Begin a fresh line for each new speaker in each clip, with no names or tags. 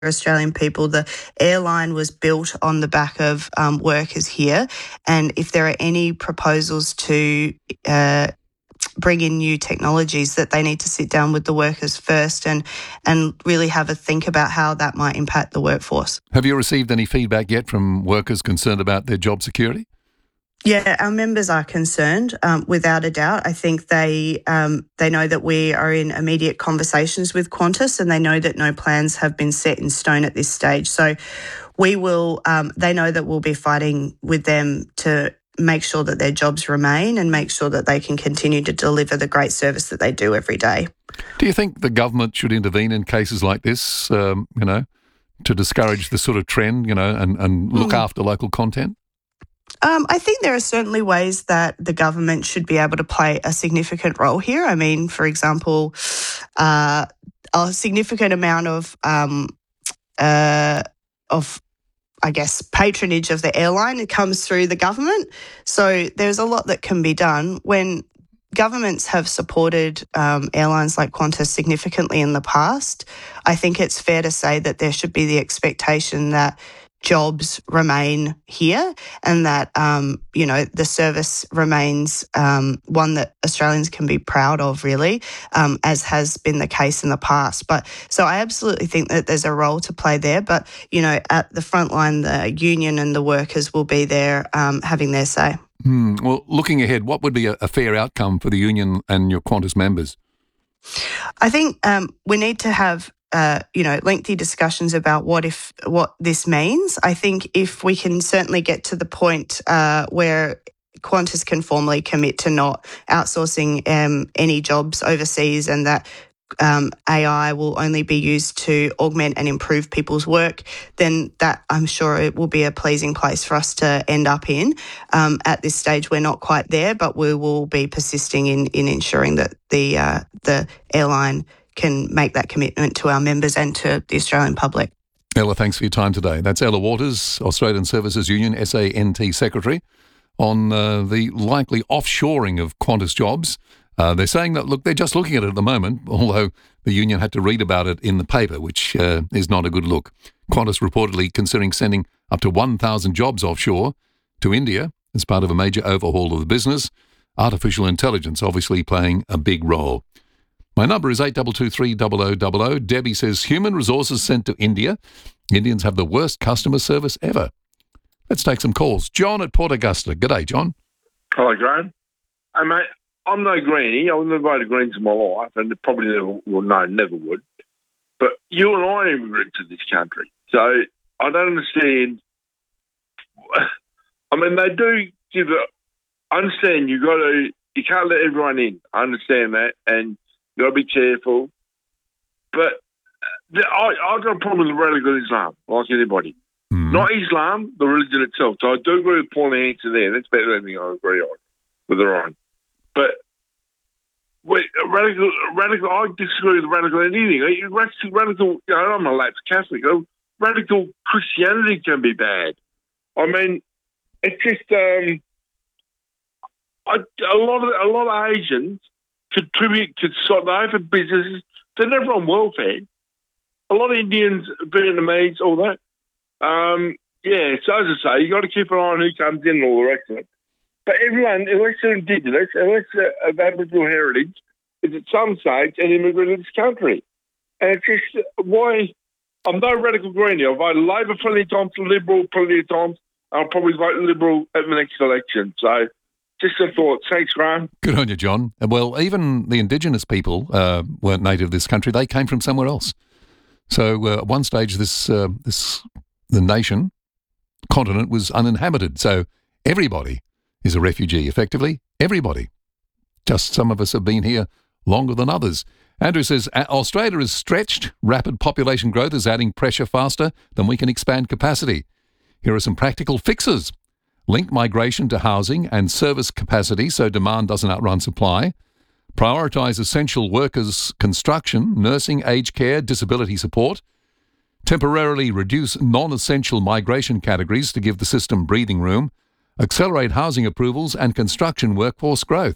Australian people. The airline was built on the back of workers here, and if there are any proposals to bring in new technologies, that they need to sit down with the workers first and really have a think about how that might impact the workforce.
Have you received any feedback yet from workers concerned about their job security?
Yeah, our members are concerned, without a doubt. I think they know that we are in immediate conversations with Qantas, and they know that no plans have been set in stone at this stage. So we will. They know that we'll be fighting with them to make sure that their jobs remain and make sure that they can continue to deliver the great service that they do every day.
Do you think the government should intervene in cases like this? To discourage the sort of trend, and look after local content?
I think there are certainly ways that the government should be able to play a significant role here. I mean, for example, a significant amount of patronage of the airline comes through the government. So there's a lot that can be done. When governments have supported airlines like Qantas significantly in the past, I think it's fair to say that there should be the expectation that jobs remain here and that, the service remains one that Australians can be proud of, really, as has been the case in the past. So I absolutely think that there's a role to play there. But, at the front line, the union and the workers will be there having their say.
Well, looking ahead, what would be a fair outcome for the union and your Qantas members?
I think we need to have lengthy discussions about what this means. I think if we can certainly get to the point where Qantas can formally commit to not outsourcing any jobs overseas, and that AI will only be used to augment and improve people's work, then that, I'm sure, it will be a pleasing place for us to end up in. At this stage, we're not quite there, but we will be persisting in ensuring that the airline can make that commitment to our members and to the Australian public.
Ella, thanks for your time today. That's Ella Waters, Australian Services Union, SANT Secretary, on the likely offshoring of Qantas jobs. They're saying that, look, they're just looking at it at the moment, although the union had to read about it in the paper, which is not a good look. Qantas reportedly considering sending up to 1,000 jobs offshore to India as part of a major overhaul of the business. Artificial intelligence obviously playing a big role. My number is 8223 Debbie says, human resources sent to India. Indians have the worst customer service ever. Let's take some calls. John at Port Augusta. G'day, John.
Hello, Graham. Hey, mate, I'm no greenie. I've never voted Greens in my life, and probably never would. But you and I immigrated to this country. So I don't understand. I mean, they do give it. I understand you can't let everyone in. I understand that, and you've got to be careful. But I've got a problem with radical Islam, like anybody. Not Islam, the religion itself. So I do agree with Pauline answer there. That's better than anything I agree on with her on. But radical, I disagree with radical anything. Radical, I'm a lapsed Catholic. Radical Christianity can be bad. I mean, it's just a lot of Asians contribute to they open businesses. They're never on welfare. A lot of Indians, Vietnamese, all that. So as I say, you got to keep an eye on who comes in and all the rest of it. But everyone, unless they're Indigenous, unless they're of Aboriginal heritage, is at some stage an immigrant in this country. And it's just why I'm no radical greenie. I've voted Labor plenty of times, Liberal plenty of times. I'll probably vote Liberal at the next election. So just a thought. Thanks, Graham.
Good on you, John. Well, even the Indigenous people weren't native to this country. They came from somewhere else. So at one stage, the nation, continent, was uninhabited. So everybody is a refugee, effectively. Everybody. Just some of us have been here longer than others. Andrew says, Australia is stretched. Rapid population growth is adding pressure faster than we can expand capacity. Here are some practical fixes. Link migration to housing and service capacity so demand doesn't outrun supply. Prioritise essential workers' construction, nursing, aged care, disability support. Temporarily reduce non-essential migration categories to give the system breathing room. Accelerate housing approvals and construction workforce growth.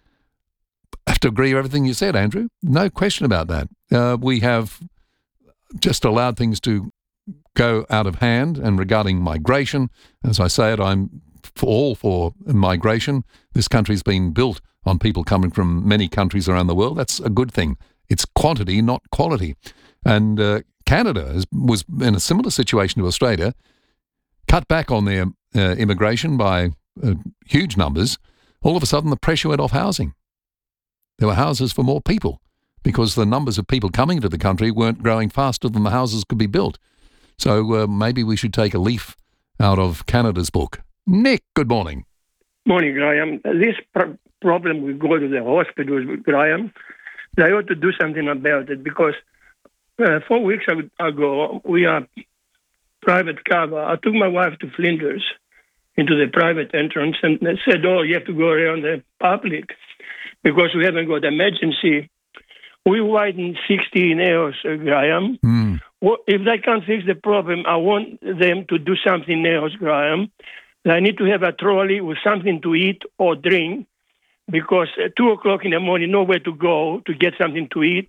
I have to agree with everything you said, Andrew. No question about that. We have just allowed things to go out of hand. And regarding migration, as I say it, I'm all for migration. This country's been built on people coming from many countries around the world. That's a good thing. It's quantity, not quality. And Canada was in a similar situation to Australia, cut back on their immigration by huge numbers. All of a sudden, the pressure went off housing. There were houses for more people because the numbers of people coming to the country weren't growing faster than the houses could be built. So maybe we should take a leaf out of Canada's book. Nick, good morning.
Morning, Graham. This problem we go to the hospitals, Graham, they ought to do something about it because 4 weeks ago, we are private cover. I took my wife to Flinders into the private entrance and they said, oh, you have to go around the public because we haven't got emergency. We waited 16 hours, Graham. Well, if they can't fix the problem, I want them to do something else, Graham. They need to have a trolley with something to eat or drink because at 2 o'clock in the morning, nowhere to go to get something to eat.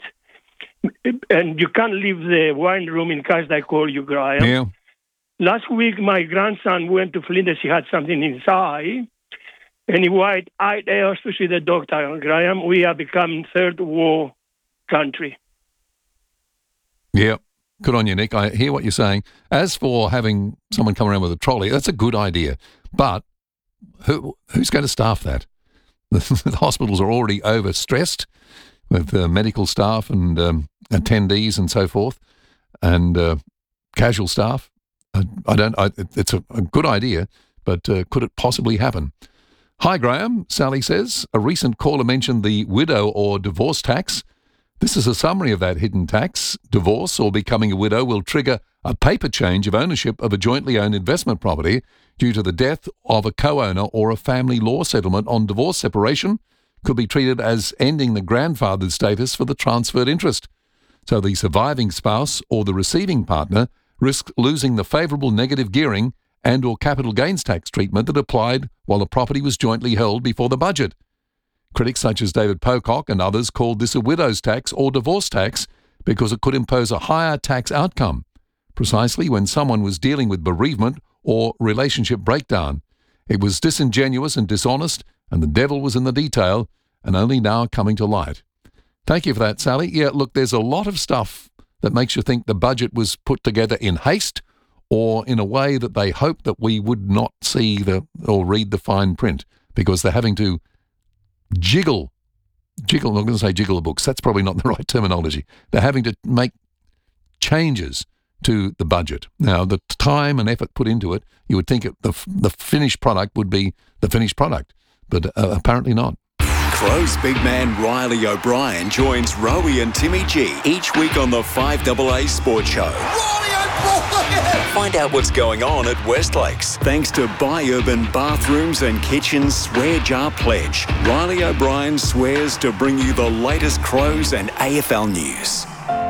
And you can't leave the wine room in case they call you, Graham.
Yeah.
Last week, my grandson went to Flinders. He had something in his eye. And he waited 8 hours to see the doctor, Graham. We are becoming third world country.
Yeah. Good on you, Nick. I hear what you're saying. As for having someone come around with a trolley, that's a good idea. But who's going to staff that? The hospitals are already overstressed with medical staff and attendees and so forth, and casual staff. It's a good idea, but could it possibly happen? Hi, Graham. Sally says, a recent caller mentioned the widow or divorce tax. This is a summary of that hidden tax. Divorce or becoming a widow will trigger a paper change of ownership of a jointly owned investment property due to the death of a co-owner or a family law settlement on divorce separation could be treated as ending the grandfathered status for the transferred interest. So the surviving spouse or the receiving partner risks losing the favourable negative gearing and or capital gains tax treatment that applied while the property was jointly held before the budget. Critics such as David Pocock and others called this a widow's tax or divorce tax because it could impose a higher tax outcome, precisely when someone was dealing with bereavement or relationship breakdown. It was disingenuous and dishonest, and the devil was in the detail, and only now coming to light. Thank you for that, Sally. Yeah, look, there's a lot of stuff that makes you think the budget was put together in haste or in a way that they hoped that we would not see or read the fine print because they're having to jiggle, I'm not going to say jiggle the books, that's probably not the right terminology. They're having to make changes to the budget. Now, the time and effort put into it, you would think the finished product would be the finished product, but apparently not.
Crow's big man Riley O'Brien joins Rowie and Timmy G each week on the 5AA Sports Show.
Riley O'Brien!
Find out what's going on at Westlakes. Thanks to Buy Urban Bathrooms and Kitchens Swear Jar Pledge. Riley O'Brien swears to bring you the latest Crows and AFL news.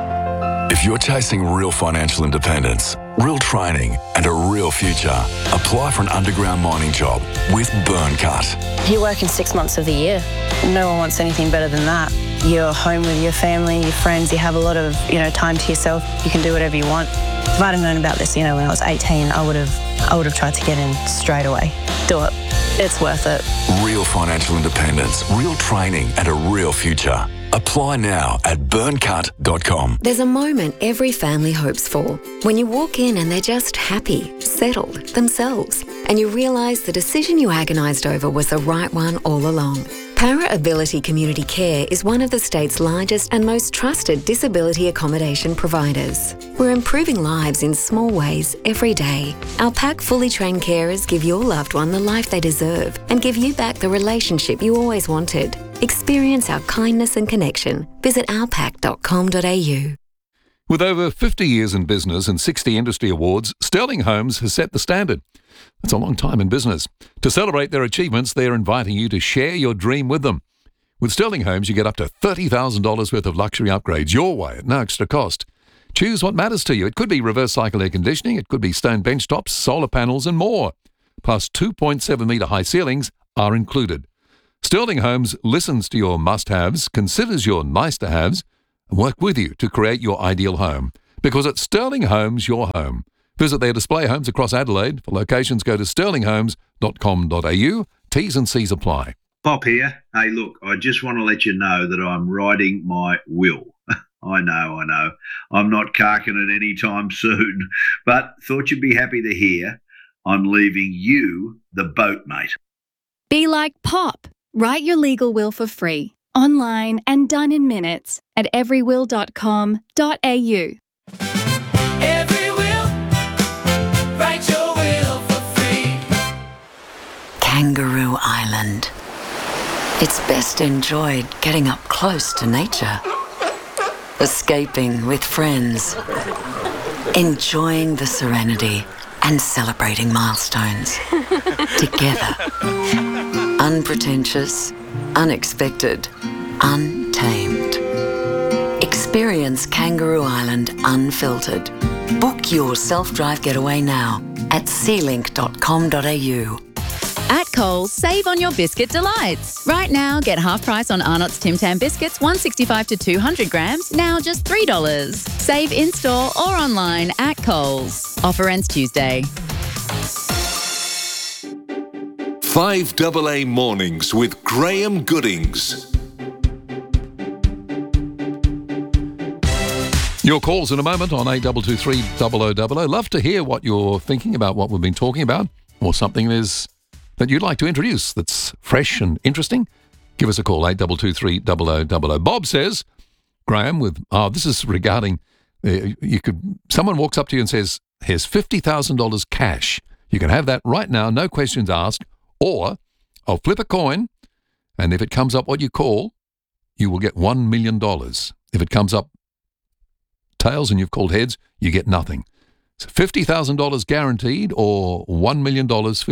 If you're chasing real financial independence, real training and a real future, apply for an underground mining job with Burncut.
You're working 6 months of the year. No one wants anything better than that. You're home with your family, your friends, you have a lot of, time to yourself. You can do whatever you want. If I'd have known about this, when I was 18, I would have tried to get in straight away. Do it. It's worth it.
Real financial independence, real training and a real future. Apply now at burncut.com.
There's a moment every family hopes for. When you walk in and they're just happy, settled, themselves, and you realise the decision you agonised over was the right one all along. Para Ability Community Care is one of the state's largest and most trusted disability accommodation providers. We're improving lives in small ways every day. Our PAC fully trained carers give your loved one the life they deserve and give you back the relationship you always wanted. Experience our kindness and connection. Visit ourpac.com.au.
With over 50 years in business and 60 industry awards, Sterling Homes has set the standard. That's a long time in business. To celebrate their achievements, they're inviting you to share your dream with them. With Sterling Homes, you get up to $30,000 worth of luxury upgrades your way at no extra cost. Choose what matters to you. It could be reverse cycle air conditioning, it could be stone bench tops, solar panels and more. Plus 2.7 metre high ceilings are included. Sterling Homes listens to your must-haves, considers your nice-to-haves, and work with you to create your ideal home. because at Sterling Homes, your home. Visit their display homes across Adelaide. For locations, go to sterlinghomes.com.au. T's and C's apply.
Bob here. Hey, look, I just want to let you know that I'm writing my will. I know. I'm not carking it anytime soon, but thought you'd be happy to hear I'm leaving you the boat, mate.
Be like Pop. Write your legal will for free, online and done in minutes at everywill.com.au.
Every will, write your will for free.
Kangaroo Island. It's best enjoyed getting up close to nature, escaping with friends, enjoying the serenity and celebrating milestones together. Unpretentious, unexpected, untamed. Experience Kangaroo Island unfiltered. Book your self-drive getaway now at sealink.com.au.
At Coles, save on your biscuit delights. Right now, get half price on Arnott's Tim Tam biscuits, 165 to 200 grams, now just $3. Save in-store or online at Coles. Offer ends Tuesday.
5AA Mornings with Graham Goodings.
Your calls in a moment on 8223 0000. Love to hear what you're thinking about what we've been talking about, or something that you'd like to introduce that's fresh and interesting. Give us a call, 8223 0000. Bob says, Graham, this is regarding, someone walks up to you and says, here's $50,000 cash. You can have that right now, no questions asked, or I'll flip a coin, and if it comes up what you call, you will get $1 million. If it comes up tails and you've called heads, you get nothing. So $50,000 guaranteed or $1 million,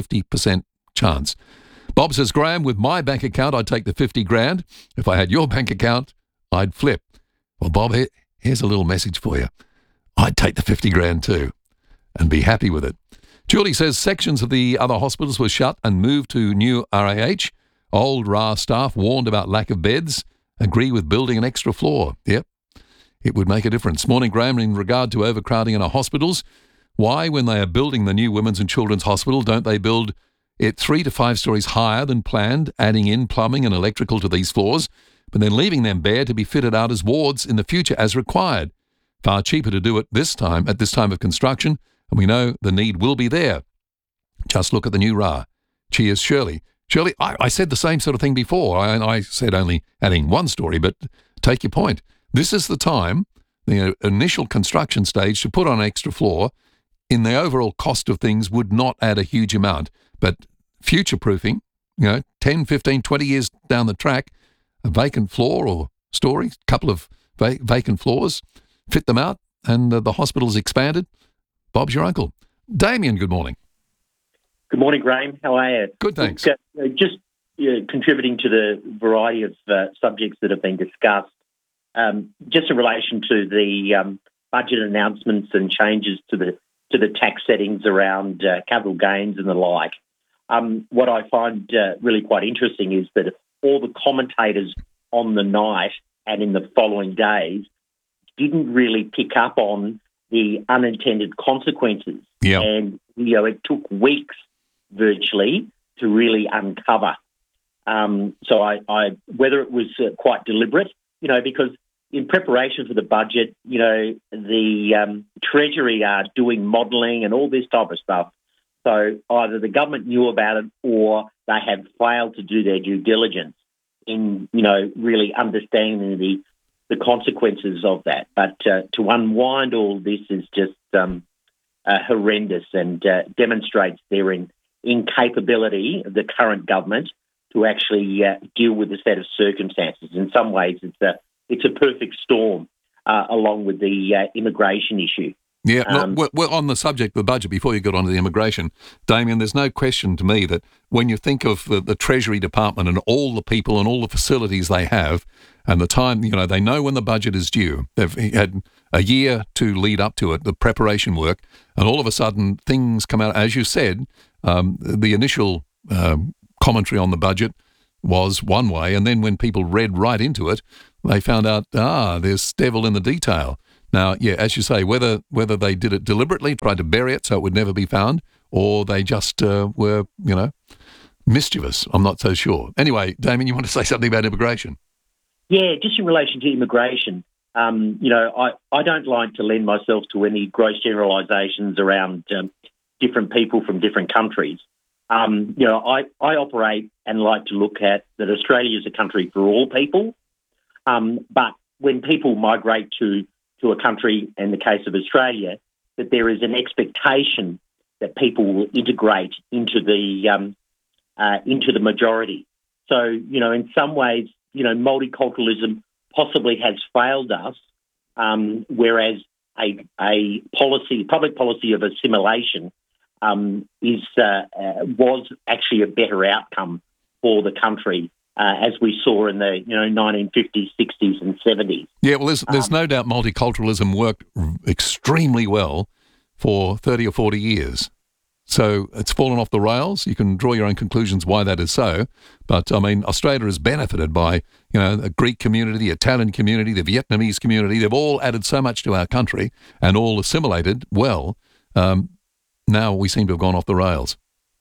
50% chance. Bob says, Graham, with my bank account, I'd take the 50 grand. If I had your bank account, I'd flip. Well, Bob, here's a little message for you. I'd take the 50 grand too and be happy with it. Julie says sections of the other hospitals were shut and moved to new RAH. Old RA staff warned about lack of beds. Agree with building an extra floor. Yep, it would make a difference. Morning, Graham, in regard to overcrowding in our hospitals, why, when they are building the new Women's and Children's Hospital, don't they build it 3 to 5 stories higher than planned, adding in plumbing and electrical to these floors, but then leaving them bare to be fitted out as wards in the future as required? Far cheaper to do it at this time of construction, and we know the need will be there. Just look at the new RA. Cheers, Shirley. Shirley, I said the same sort of thing before. I said only adding one story, but take your point. This is the time, the initial construction stage, to put on an extra floor. In the overall cost of things would not add a huge amount, but future-proofing, 10, 15, 20 years down the track, a vacant floor or story, couple of vacant floors, fit them out, and the hospital's expanded. Bob's your uncle. Damien, good morning.
Good morning, Graham. How are you?
Good, thanks.
Just contributing to the variety of subjects that have been discussed, just in relation to the budget announcements and changes to the tax settings around capital gains and the like. What I find really quite interesting is that all the commentators on the night and in the following days didn't really pick up on the unintended consequences.
Yeah.
And, it took weeks virtually to really uncover. So I whether it was quite deliberate, because in preparation for the budget, the Treasury are doing modelling and all this type of stuff. So either the government knew about it or they have failed to do their due diligence in, really understanding the consequences of that. But to unwind all this is just horrendous and demonstrates their incapability of the current government to actually deal with the set of circumstances. In some ways, it's a perfect storm, along with the immigration issue.
Yeah, well, on the subject of the budget, before you get on to the immigration, Damien, there's no question to me that when you think of the Treasury Department and all the people and all the facilities they have and the time, they know when the budget is due. They've had a year to lead up to it, the preparation work, and all of a sudden things come out. As you said, the initial commentary on the budget was one way, and then when people read right into it, they found out, there's devil in the detail. Now, yeah, as you say, whether they did it deliberately, tried to bury it so it would never be found, or they just were, mischievous, I'm not so sure. Anyway, Damien, you want to say something about immigration?
Yeah, just in relation to immigration, I don't like to lend myself to any gross generalisations around different people from different countries. I operate and like to look at that Australia is a country for all people, but when people migrate to a country, in the case of Australia, that there is an expectation that people will integrate into the majority. So, in some ways, multiculturalism possibly has failed us, whereas a public policy of assimilation was actually a better outcome for the country, as we saw in the 1950s, 60s, and 70s.
Yeah, well, there's no doubt multiculturalism worked extremely well for 30 or 40 years. So it's fallen off the rails. You can draw your own conclusions why that is so. But, I mean, Australia has benefited by, the Greek community, the Italian community, the Vietnamese community. They've all added so much to our country and all assimilated well. Now we seem to have gone off the rails.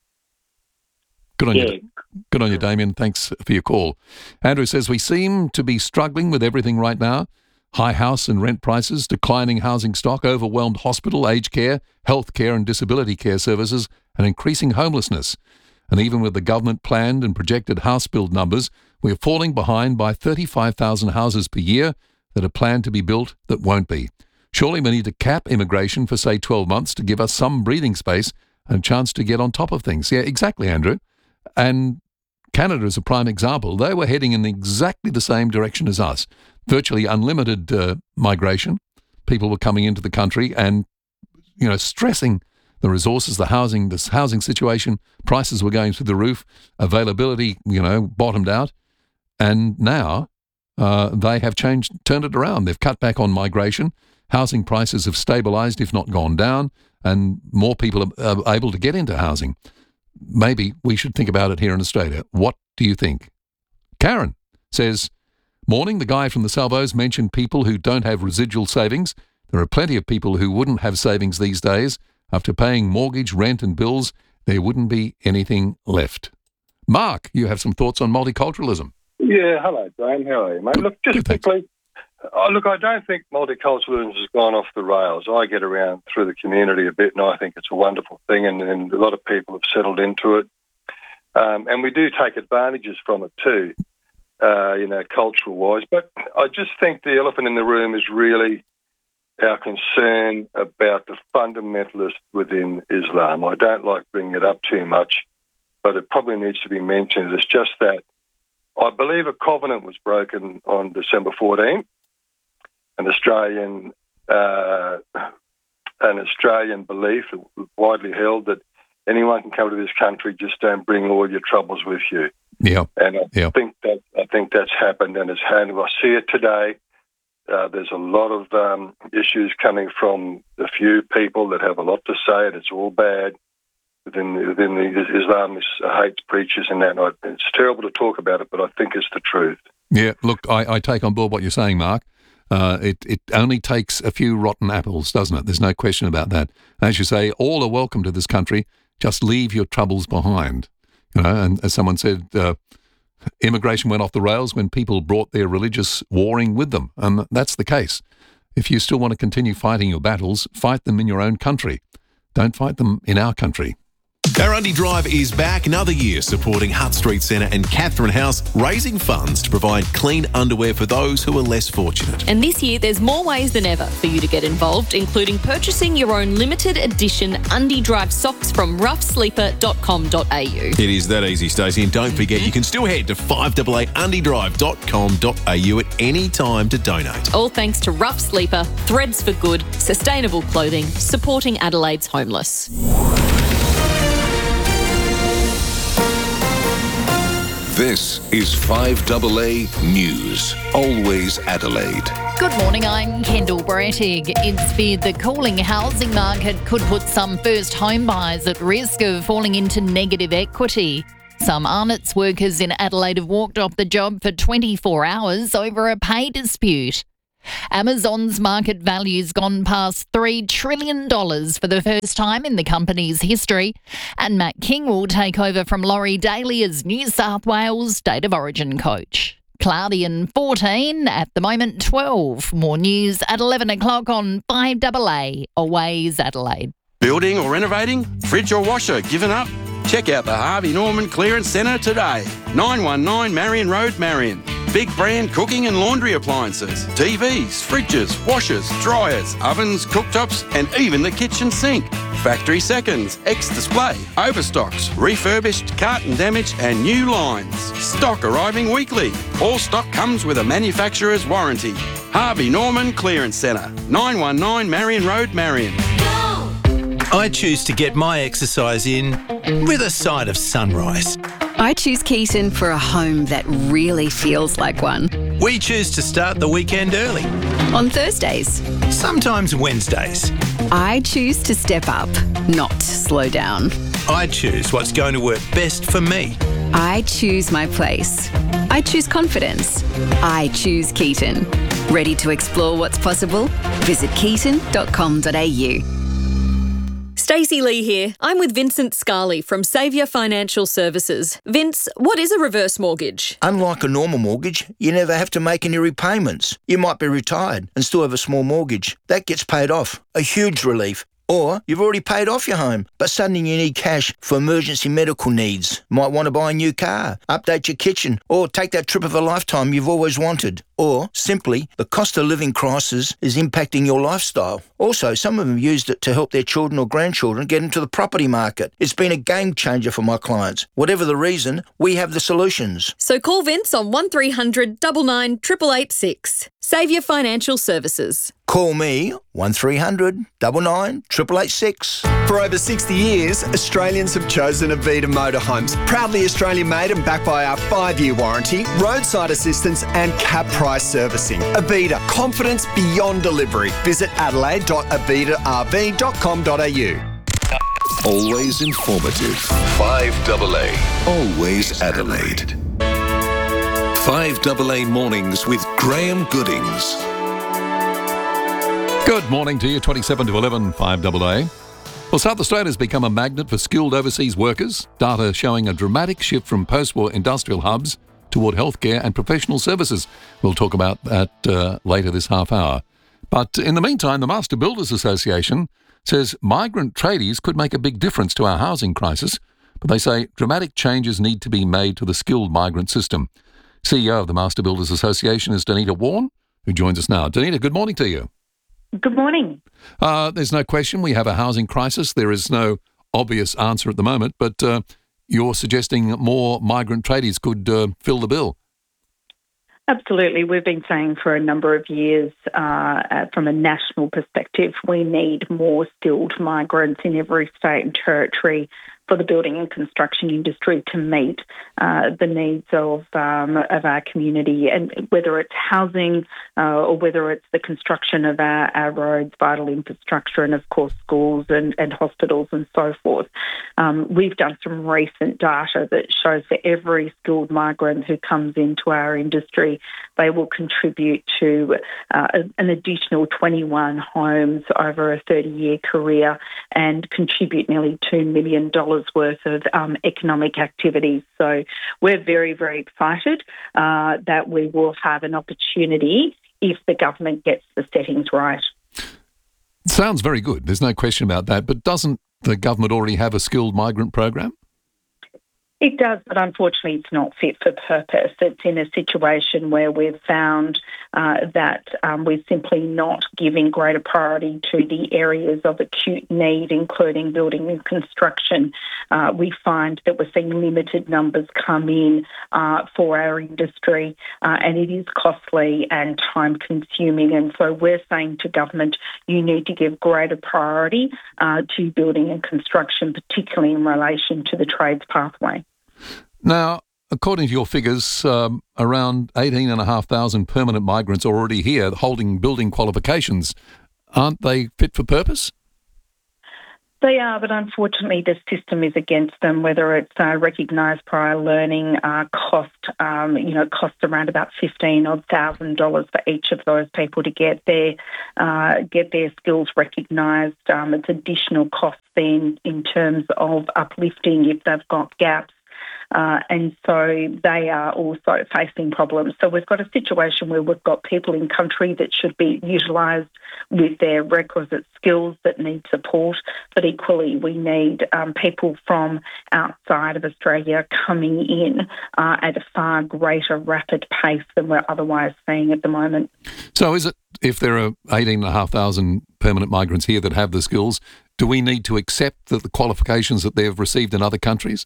Good on you. Good on you, Damien. Thanks for your call. Andrew says, we seem to be struggling with everything right now. High house and rent prices, declining housing stock, overwhelmed hospital, aged care, health care and disability care services, and increasing homelessness. And even with the government planned and projected house build numbers, we are falling behind by 35,000 houses per year that are planned to be built that won't be. Surely we need to cap immigration for, say, 12 months to give us some breathing space and a chance to get on top of things. Yeah, exactly, Andrew. And Canada is a prime example. They were heading in exactly the same direction as us. Virtually unlimited migration. People were coming into the country and, stressing the resources, this housing situation. Prices were going through the roof. Availability, bottomed out. And now they have turned it around. They've cut back on migration. Housing prices have stabilised, if not gone down, and more people are able to get into housing. Maybe we should think about it here in Australia. What do you think? Karen says, morning, the guy from the Salvos mentioned people who don't have residual savings. There are plenty of people who wouldn't have savings these days. After paying mortgage, rent and bills, there wouldn't be anything left. Mark, you have some thoughts on multiculturalism.
Yeah, hello, Graham. How are you, mate? Look, just quickly, I don't think multiculturalism has gone off the rails. I get around through the community a bit, and I think it's a wonderful thing, and a lot of people have settled into it. And we do take advantages from it too, cultural-wise. But I just think the elephant in the room is really our concern about the fundamentalists within Islam. I don't like bringing it up too much, but it probably needs to be mentioned. It's just that I believe a covenant was broken on December 14th. An Australian belief, widely held, that anyone can come to this country, just don't bring all your troubles with you.
Yeah,
and I think that's happened, and it's happened. I see it today. There's a lot of issues coming from a few people that have a lot to say, and it's all bad within the Islamist hate preachers and that. It's terrible to talk about it, but I think it's the truth.
Yeah, look, I take on board what you're saying, Mark. It only takes a few rotten apples, doesn't it? There's no question about that. As you say, all are welcome to this country. Just leave your troubles behind. And as someone said, immigration went off the rails when people brought their religious warring with them. And that's the case. If you still want to continue fighting your battles, fight them in your own country. Don't fight them in our country.
Barundie Drive is back another year supporting Hutt Street Centre and Catherine House, raising funds to provide clean underwear for those who are less fortunate.
And this year, there's more ways than ever for you to get involved, including purchasing your own limited edition Undie Drive socks from roughsleeper.com.au.
It is that easy, Stacey. And don't forget, you can still head to 588undiedrive.com.au at any time to donate.
All thanks to Rough Sleeper, Threads for Good, sustainable clothing, supporting Adelaide's homeless.
This is 5AA News. Always Adelaide.
Good morning, I'm Kendall Brattig. It's feared the cooling housing market could put some first home buyers at risk of falling into negative equity. Some Arnott's workers in Adelaide have walked off the job for 24 hours over a pay dispute. Amazon's market value's gone past $3 trillion for the first time in the company's history. And Matt King will take over from Laurie Daly as New South Wales State of Origin coach. Cloudy and 14, at the moment 12. More news at 11 o'clock on 5AA, Always Adelaide.
Building or renovating? Fridge or washer given up? Check out the Harvey Norman Clearance Centre today. 919 Marion Road, Marion. Big brand cooking and laundry appliances, TVs, fridges, washers, dryers, ovens, cooktops and even the kitchen sink. Factory seconds, ex-display, overstocks, refurbished, carton damage and new lines. Stock arriving weekly. All stock comes with a manufacturer's warranty. Harvey Norman Clearance Centre, 919 Marion Road, Marion.
I choose to get my exercise in with a side of sunrise.
I choose Keaton for a home that really feels like one.
We choose to start the weekend early.
On Thursdays.
Sometimes Wednesdays.
I choose to step up, not slow down.
I choose what's going to work best for me.
I choose my place. I choose confidence. I choose Keaton. Ready to explore what's possible? Visit keaton.com.au.
Stacey Lee here. I'm with Vincent Scarley from Saviour Financial Services. Vince, what is a reverse mortgage?
Unlike a normal mortgage, you never have to make any repayments. You might be retired and still have a small mortgage. That gets paid off. A huge relief. Or you've already paid off your home, but suddenly you need cash for emergency medical needs. Might want to buy a new car, update your kitchen, or take that trip of a lifetime you've always wanted. Or simply, the cost of living crisis is impacting your lifestyle. Also, some of them used it to help their children or grandchildren get into the property market. It's been a game changer for my clients. Whatever the reason, we have the solutions.
So call Vince on 1300 99 886. Saviour Financial Services.
Call me 1300 99 886.
For over 60 years, Australians have chosen Avita Motorhomes. Proudly Australian made and backed by our 5-year warranty, roadside assistance and cap price servicing. Avita, confidence beyond delivery. Visit adelaide.avitarb.com.au.
Always informative. 5AA. Always Adelaide. 5AA Mornings with Graham Goodings.
Good morning to you, 27 to 11, 5AA. Well, South Australia's become a magnet for skilled overseas workers. Data showing a dramatic shift from post-war industrial hubs toward healthcare and professional services. We'll talk about that later this half hour. But in the meantime, the Master Builders Association says migrant tradies could make a big difference to our housing crisis, but they say dramatic changes need to be made to the skilled migrant system. CEO of the Master Builders Association is Danita Warren, who joins us now. Danita, good morning to you.
Good morning.
There's no question we have a housing crisis. There is no obvious answer at the moment, but you're suggesting more migrant tradies could fill the bill.
Absolutely. We've been saying for a number of years from a national perspective, we need more skilled migrants in every state and territory for the building and construction industry to meet the needs of our community, and whether it's housing or whether it's the construction of our roads, vital infrastructure, and of course schools and hospitals and so forth. We've done some recent data that shows for every skilled migrant who comes into our industry, they will contribute to an additional 21 homes over a 30-year career and contribute nearly $2 million worth of economic activities. So we're very, very excited that we will have an opportunity if the government gets the settings right.
Sounds very good. There's no question about that. But doesn't the government already have a skilled migrant program?
It does, but unfortunately it's not fit for purpose. It's in a situation where we've found that we're simply not giving greater priority to the areas of acute need, including building and construction. We find that we're seeing limited numbers come in for our industry, and it is costly and time-consuming. And so we're saying to government, you need to give greater priority to building and construction, particularly in relation to the trades pathway.
Now, according to your figures, around 18,500 permanent migrants are already here holding building qualifications. Aren't they fit for purpose?
They are, but unfortunately the system is against them, whether it's recognised prior learning, costs around about $15,000 for each of those people to get their skills recognised. It's additional costs then in terms of uplifting if they've got gaps. And so they are also facing problems. So we've got a situation where we've got people in country that should be utilised with their requisite skills that need support, but equally we need people from outside of Australia coming in at a far greater rapid pace than we're otherwise seeing at the moment.
So is it, if there are 18,500 permanent migrants here that have the skills, do we need to accept that the qualifications that they've received in other countries?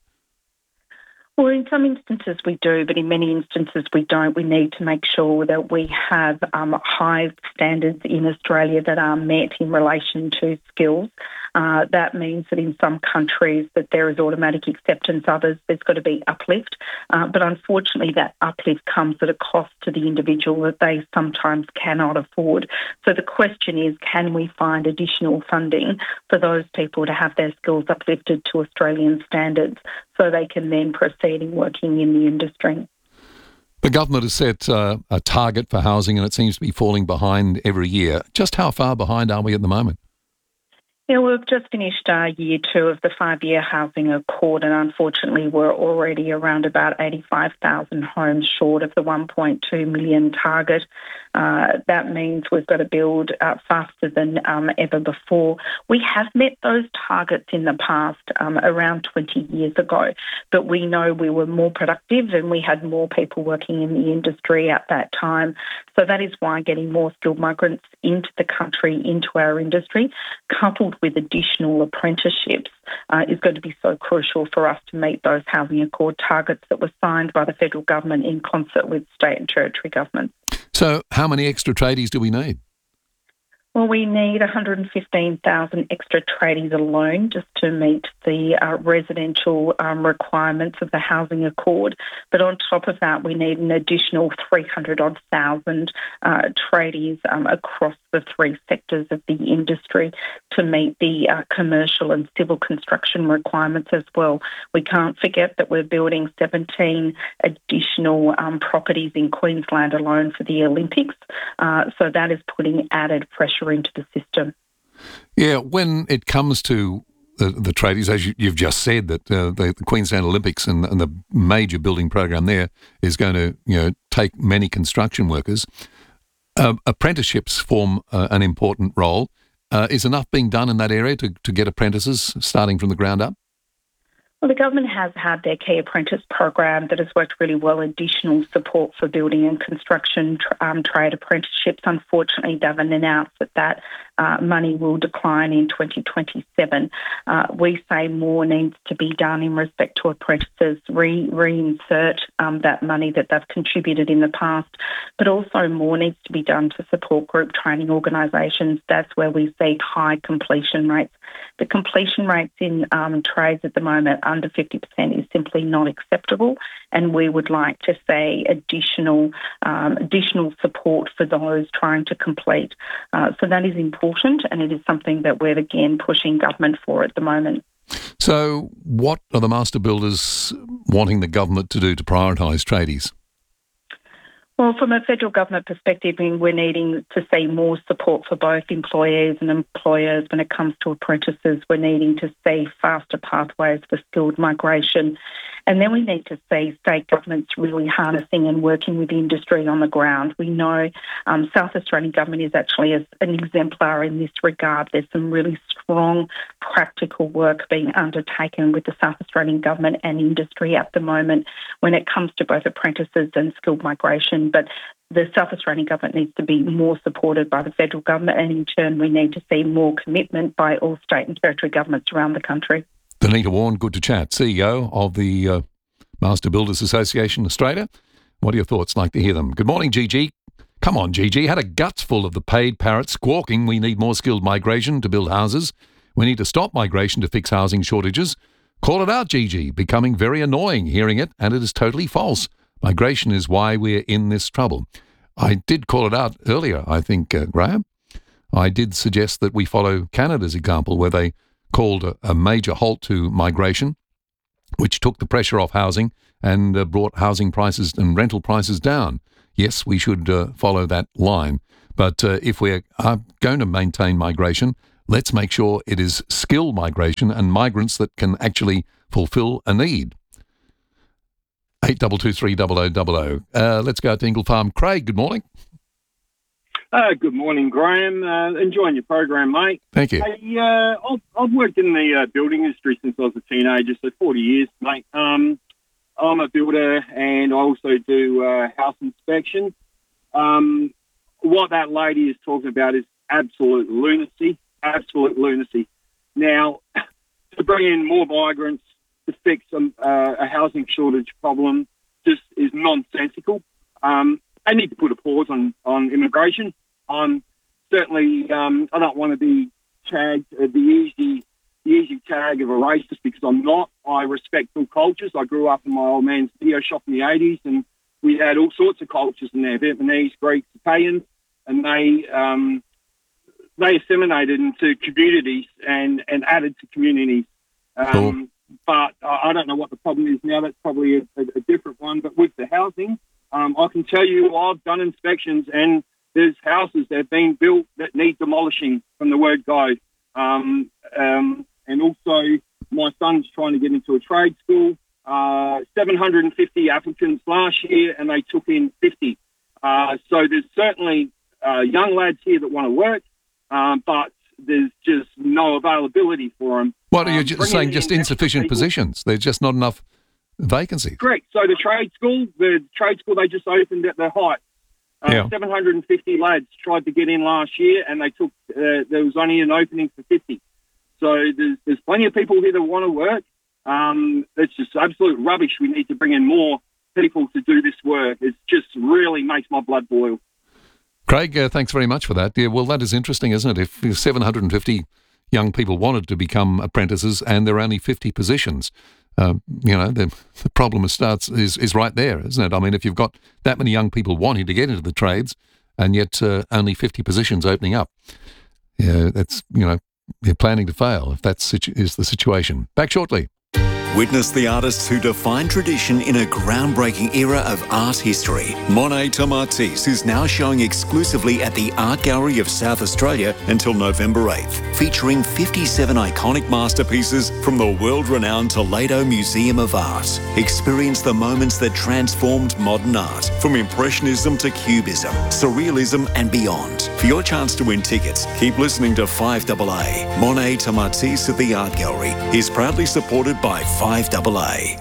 Well, in some instances we do, but in many instances we don't. We need to make sure that we have high standards in Australia that are met in relation to skills. That means that in some countries that there is automatic acceptance, others there's got to be uplift. But unfortunately that uplift comes at a cost to the individual that they sometimes cannot afford. So the question is, can we find additional funding for those people to have their skills uplifted to Australian standards so they can then proceed in working in the industry?
The government has set a target for housing and it seems to be falling behind every year. Just how far behind are we at the moment?
Yeah, we've just finished year 2 of the 5-year housing accord, and unfortunately we're already around about 85,000 homes short of the 1.2 million target. That means we've got to build faster than ever before. We have met those targets in the past, around 20 years ago, but we know we were more productive and we had more people working in the industry at that time. So that is why getting more skilled migrants into the country, into our industry, coupled with additional apprenticeships, is going to be so crucial for us to meet those housing accord targets that were signed by the federal government in concert with state and territory governments.
So how many extra tradies do we need?
Well, we need 115,000 extra tradies alone just to meet the residential requirements of the housing accord. But on top of that, we need an additional 300,000 tradies across the 3 sectors of the industry to meet the commercial and civil construction requirements as well. We can't forget that we're building 17 additional properties in Queensland alone for the Olympics. So that is putting added pressure into the system.
Yeah, when it comes to the tradies, as you've just said, that the Queensland Olympics and the major building program there is going to take many construction workers. Apprenticeships form an important role. Is enough being done in that area to get apprentices starting from the ground up?
Well, the government has had their key apprentice program that has worked really well, additional support for building and construction trade apprenticeships. Unfortunately, they've announced that money will decline in 2027. We say more needs to be done in respect to apprentices, reinsert that money that they've contributed in the past, but also more needs to be done to support group training organisations. That's where we see high completion rates. The completion rates in trades at the moment, under 50%, is simply not acceptable, and we would like to see additional support for those trying to complete. So that is important, and it is something that we're again pushing government for at the moment.
So what are the master builders wanting the government to do to prioritise tradies?
Well, from a federal government perspective, we're needing to see more support for both employees and employers when it comes to apprentices. We're needing to see faster pathways for skilled migration. And then we need to see state governments really harnessing and working with the industry on the ground. We know South Australian government is actually an exemplar in this regard. There's some really strong practical work being undertaken with the South Australian government and industry at the moment when it comes to both apprentices and skilled migration. But the South Australian government needs to be more supported by the federal government, and in turn we need to see more commitment by all state and territory governments around the country.
Danita Warren, good to chat, CEO of the Master Builders Association Australia. What are your thoughts? Like to hear them. Good morning, Gigi. Come on, Gigi. Had a guts full of the paid parrot squawking we need more skilled migration to build houses. We need to stop migration to fix housing shortages. Call it out, Gigi. Becoming very annoying hearing it, and it is totally false. Migration is why we're in this trouble. I did call it out earlier, I think, Graham. I did suggest that we follow Canada's example where they called a major halt to migration, which took the pressure off housing and brought housing prices and rental prices down. Yes, we should follow that line. But if we are going to maintain migration, let's make sure it is skilled migration and migrants that can actually fulfil a need. 82230000. Let's go to Ingle Farm. Craig, good morning.
Good morning, Graham. Enjoying your program, mate.
Thank you.
Hey, I've worked in the building industry since I was a teenager, so 40 years, mate. I'm a builder and I also do house inspection. What that lady is talking about is absolute lunacy. Absolute lunacy. Now, to bring in more migrants to fix a housing shortage problem just is nonsensical. They need to put a pause on immigration. Certainly, I don't want to be tagged the easy tag of a racist because I'm not. I respect all cultures. I grew up in my old man's video shop in the 80s, and we had all sorts of cultures in there: Vietnamese, Greeks, Italians, and they assimilated into communities and added to communities.
Cool.
But I don't know what the problem is now. That's probably a different one. But with the housing, I can tell you I've done inspections and there's houses that have been built that need demolishing from the word go. And also my son's trying to get into a trade school. 750 applicants last year and they took in 50. So there's certainly young lads here that want to work, but there's just no availability for them.
What are you saying? Just insufficient positions? There's just not enough vacancies.
Correct. So the trade school they just opened at the Heights. 750 lads tried to get in last year, and they took. There was only an opening for 50. So there's plenty of people here that want to work. It's just absolute rubbish. We need to bring in more people to do this work. It just really makes my blood boil.
Craig, thanks very much for that. Yeah, well, that is interesting, isn't it? If 750 young people wanted to become apprentices and there are only 50 positions, the problem is right there, isn't it? I mean, if you've got that many young people wanting to get into the trades and yet only 50 positions opening up, that's, you're planning to fail if that is the situation. Back shortly.
Witness the artists who define tradition in a groundbreaking era of art history. Monet Tomatis is now showing exclusively at the Art Gallery of South Australia until November 8th, featuring 57 iconic masterpieces from the world-renowned Toledo Museum of Art. Experience the moments that transformed modern art, from Impressionism to Cubism, Surrealism and beyond. For your chance to win tickets, keep listening to 5AA. Monet Tomatis at the Art Gallery is proudly supported by 5AA.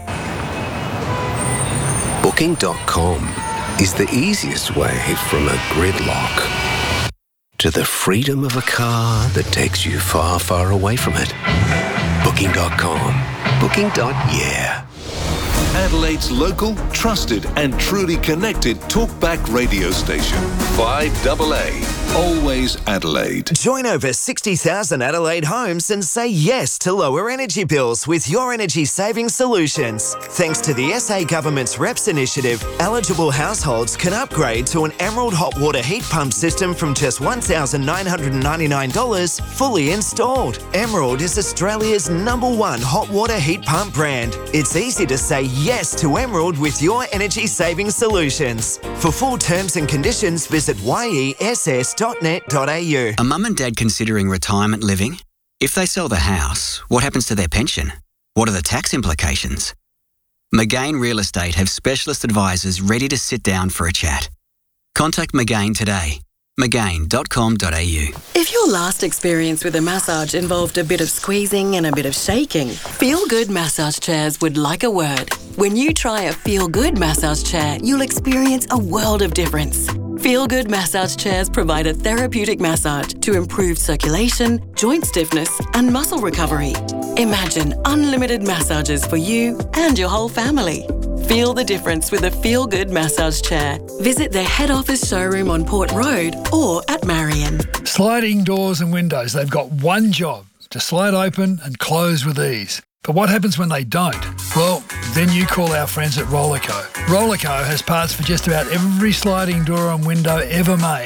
Booking.com is the easiest way from a gridlock to the freedom of a car that takes you far, far away from it. Booking.com. Booking.yeah.
Adelaide's local, trusted and truly connected talkback radio station. 5AA. Always Adelaide.
Join over 60,000 Adelaide homes and say yes to lower energy bills with Your Energy Saving Solutions. Thanks to the SA Government's REPS initiative, eligible households can upgrade to an Emerald hot water heat pump system from just $1,999 fully installed. Emerald is Australia's #1 hot water heat pump brand. It's easy to say yes to Emerald with Your Energy Saving Solutions. For full terms and conditions, visit yess.net.au.
A mum and dad considering retirement living? If they sell the house, what happens to their pension? What are the tax implications? McGain Real Estate have specialist advisors ready to sit down for a chat. Contact McGain today. McGain.com.au.
If your last experience with a massage involved a bit of squeezing and a bit of shaking, Feel Good Massage Chairs would like a word. When you try a Feel Good massage chair, you'll experience a world of difference. Feel Good Massage Chairs provide a therapeutic massage to improve circulation, joint stiffness and muscle recovery. Imagine unlimited massages for you and your whole family. Feel the difference with a Feel Good massage chair. Visit their head office showroom on Port Road or at Marion.
Sliding doors and windows, they've got one job: to slide open and close with ease. But what happens when they don't? Well, then you call our friends at Rollerco. Rollerco has parts for just about every sliding door and window ever made.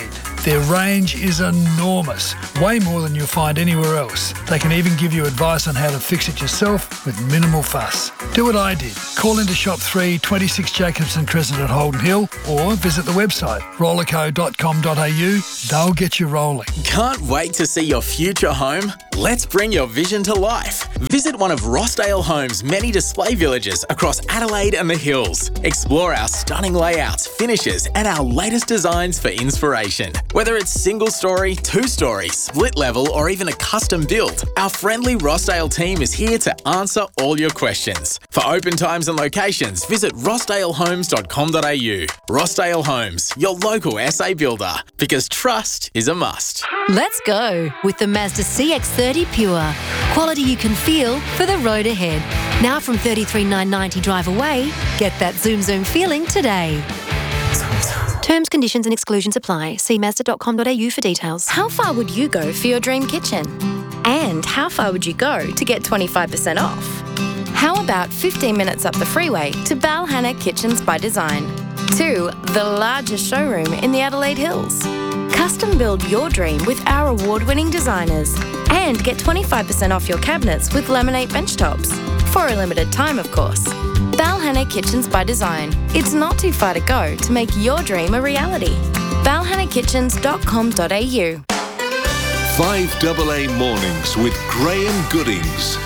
Their range is enormous, way more than you'll find anywhere else. They can even give you advice on how to fix it yourself with minimal fuss. Do what I did. Call into Shop 3, 26 Jacobson Crescent at Holden Hill, or visit the website rollerco.com.au. They'll get you rolling.
Can't wait to see your future home? Let's bring your vision to life. Visit one of Rossdale Homes' many display villages across Adelaide and the Hills. Explore our stunning layouts, finishes, and our latest designs for inspiration. Whether it's single story, two-story, split level, or even a custom build, our friendly Rossdale team is here to answer all your questions. For open times and locations, visit rossdalehomes.com.au. Rossdale Homes, your local SA builder, because trust is a must.
Let's go with the Mazda CX-30 Pure. Quality you can feel for the road ahead. Now from $33,990 drive away, get that zoom feeling today.
Terms, conditions and exclusions apply. See Mazda.com.au for details.
How far would you go for your dream kitchen? And how far would you go to get 25% off? How about 15 minutes up the freeway to Balhanna Kitchens by Design? To the largest showroom in the Adelaide Hills. Custom build your dream with our award-winning designers. And get 25% off your cabinets with laminate bench tops. For a limited time, of course. Balhanna Kitchens by Design. It's not too far to go to make your dream a reality. balhannakitchens.com.au.
5AA Mornings with Graham Goodings.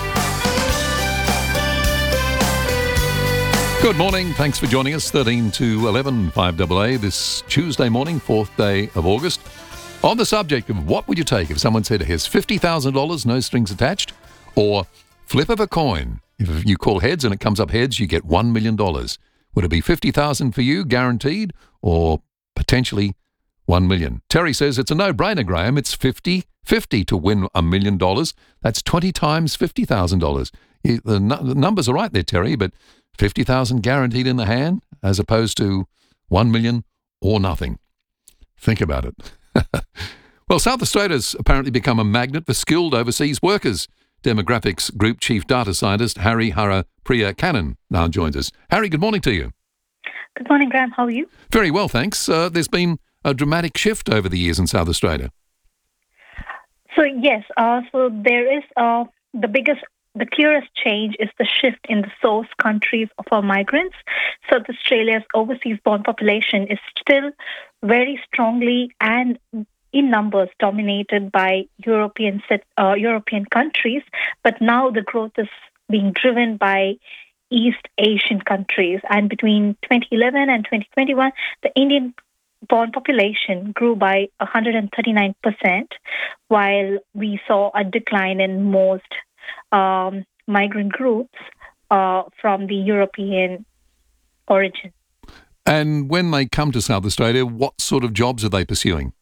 Good morning. Thanks for joining us. 13 to 11, 5AA, this Tuesday morning, 4th day of August. On the subject of what would you take if someone said, here's $50,000, no strings attached, or flip of a coin. If you call heads and it comes up heads, you get $1 million. Would it be $50,000 for you, guaranteed, or potentially $1 million? Terry says it's a no-brainer, Graham. It's 50-50 to win $1 million. That's 20 times $50,000. The numbers are right there, Terry, but 50,000 guaranteed in the hand as opposed to 1 million or nothing. Think about it. Well, South Australia's apparently become a magnet for skilled overseas workers. Demographics Group Chief Data Scientist Harry Hara Priya Cannon now joins us. Harry, good morning to you.
Good morning, Graham. How are you?
Very well, thanks. There's been a dramatic shift over the years in South Australia.
So, yes, so there is the clearest change is the shift in the source countries of our migrants. South Australia's overseas-born population is still very strongly and in numbers dominated by European countries, but now the growth is being driven by East Asian countries. And between 2011 and 2021, the Indian-born population grew by 139%, while we saw a decline in most migrant groups from the European origin.
And when they come to South Australia, what sort of jobs are they pursuing?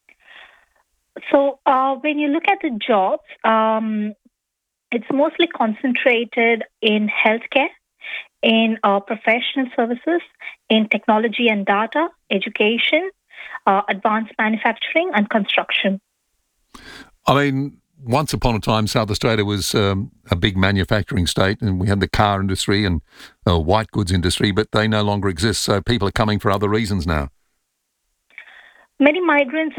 So when you look at the jobs, it's mostly concentrated in healthcare, in professional services, in technology and data, education, advanced manufacturing and construction.
I mean, once upon a time, South Australia was a big manufacturing state, and we had the car industry and white goods industry, but they no longer exist, so people are coming for other reasons now.
Many migrants,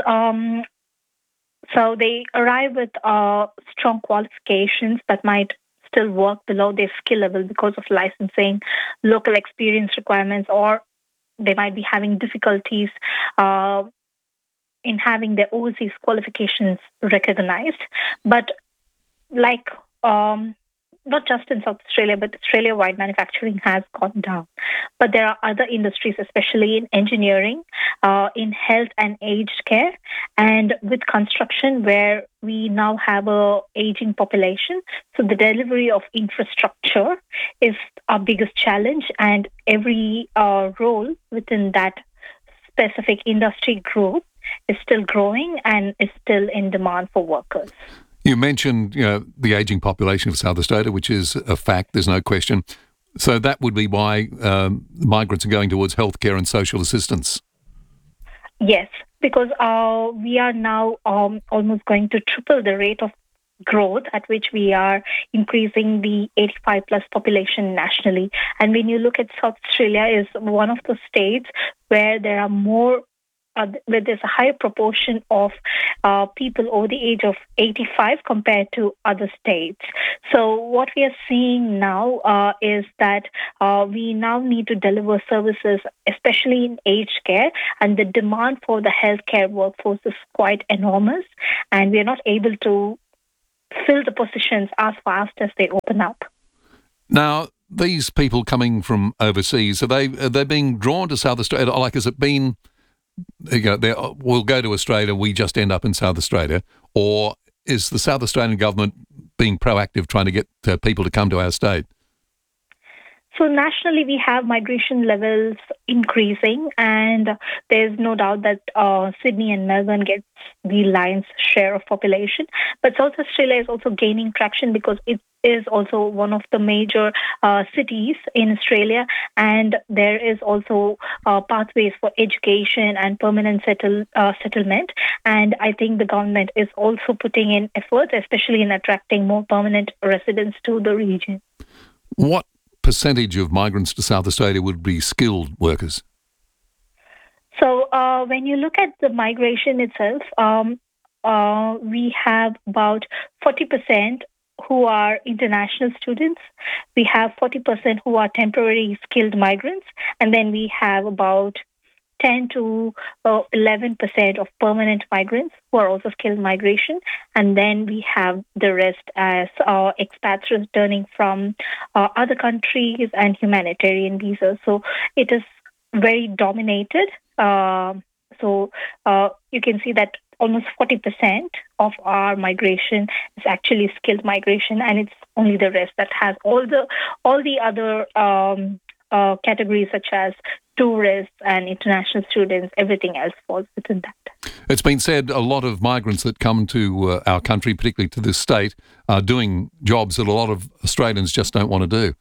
so they arrive with strong qualifications but might still work below their skill level because of licensing, local experience requirements, or they might be having difficulties in having their overseas qualifications recognized. But like not just in South Australia, but Australia-wide manufacturing has gone down. But there are other industries, especially in engineering, in health and aged care, and with construction, where we now have a aging population. So the delivery of infrastructure is our biggest challenge, and every role within that specific industry group is still growing and is still in demand for workers.
You mentioned, the ageing population of South Australia, which is a fact, there's no question. So that would be why migrants are going towards healthcare and social assistance.
Yes, because we are now almost going to triple the rate of growth at which we are increasing the 85 plus population nationally. And when you look at South Australia, is one of the states where there are more where there's a higher proportion of people over the age of 85 compared to other states. So what we are seeing now is that we now need to deliver services, especially in aged care, and the demand for the healthcare workforce is quite enormous, and we are not able to fill the positions as fast as they open up.
Now, these people coming from overseas, are they being drawn to South Australia? Like, has it been, we'll go to Australia, we just end up in South Australia, or is the South Australian government being proactive trying to get people to come to our state?
So nationally, we have migration levels increasing, and there's no doubt that Sydney and Melbourne gets the lion's share of population. But South Australia is also gaining traction because it is also one of the major cities in Australia, and there is also pathways for education and permanent settlement. And I think the government is also putting in efforts, especially in attracting more permanent residents to the region.
What percentage of migrants to South Australia would be skilled workers?
So when you look at the migration itself, we have about 40% who are international students. We have 40% who are temporary skilled migrants. And then we have about 10 to 11% of permanent migrants who are also skilled migration. And then we have the rest as expats returning from other countries and humanitarian visas. So it is very dominated. So you can see that almost 40% of our migration is actually skilled migration, and it's only the rest that has all the other categories such as tourists and international students. Everything else falls within that.
It's been said a lot of migrants that come to our country, particularly to this state, are doing jobs that a lot of Australians just don't want to do.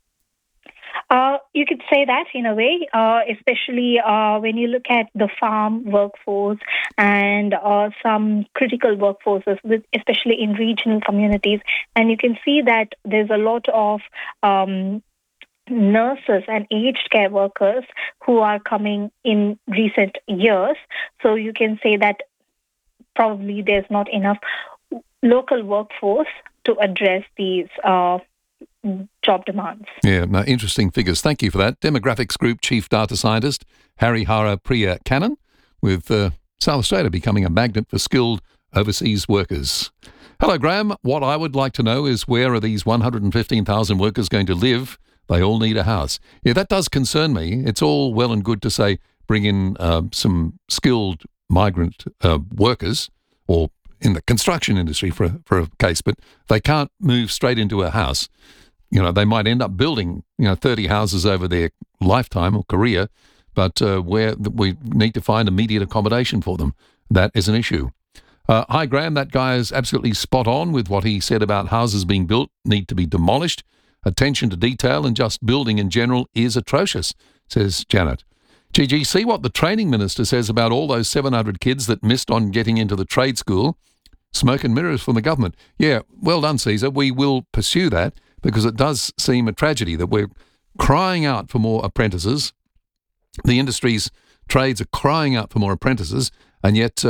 You could say that in a way, especially when you look at the farm workforce and some critical workforces, especially in regional communities. And you can see that there's a lot of nurses and aged care workers who are coming in recent years. So you can say that probably there's not enough local workforce to address these job demands.
Yeah, no, interesting figures. Thank you for that. Demographics Group Chief Data Scientist Harihara Priya Kannan, with South Australia becoming a magnet for skilled overseas workers. Hello, Graham. What I would like to know is, where are these 115,000 workers going to live? They all need a house. Yeah, that does concern me. It's all well and good to say bring in some skilled migrant workers, or in the construction industry for a case, but they can't move straight into a house. They might end up building 30 houses over their lifetime or career, but where we need to find immediate accommodation for them. That is an issue. Hi, Graham. That guy is absolutely spot on with what he said about houses being built need to be demolished. Attention to detail and just building in general is atrocious, says Janet. Gigi, see what the training minister says about all those 700 kids that missed on getting into the trade school. Smoke and mirrors from the government. Yeah, well done, Caesar. We will pursue that, because it does seem a tragedy that we're crying out for more apprentices. The industry's trades are crying out for more apprentices, and yet